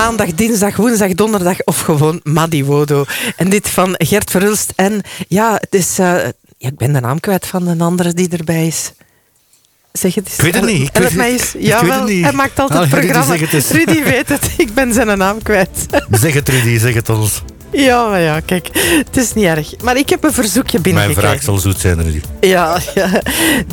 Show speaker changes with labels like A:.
A: maandag, dinsdag, woensdag, donderdag of gewoon Maddiwodo. En dit van Gert Verhulst. En ja, het is... ik ben de naam kwijt van een andere die erbij is. Zeg het eens.
B: Ik weet het niet.
A: Jawel, hij maakt altijd programma. Rudy weet het. Ik ben zijn naam kwijt.
B: Zeg het, Rudy, zeg het ons.
A: Ja, maar ja, kijk. Het is niet erg. Maar ik heb een verzoekje binnengekregen.
B: Mijn vraag zal zoet zijn, Rudy.
A: Ja.